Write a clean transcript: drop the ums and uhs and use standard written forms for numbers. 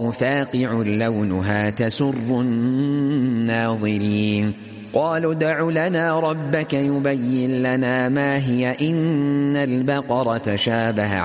بيضاء فاقع لونها تسر الناظرين قالوا ادع لنا ربك يبين لنا ما هي إن البقرة تشابه